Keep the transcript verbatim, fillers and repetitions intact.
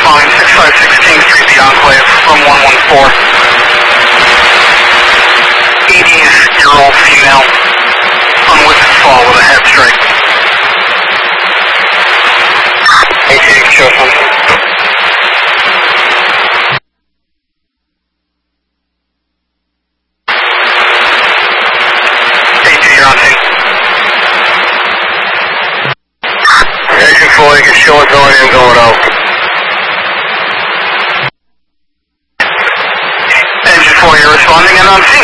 responding six five six King Street, the Enclave, from one one four. eighteen-year-old female, unwitting fall with a head strike. eighteen, show something. eighteen, you're on scene. Agent four, you can show it going in, going out. Engine four, you're responding and on scene.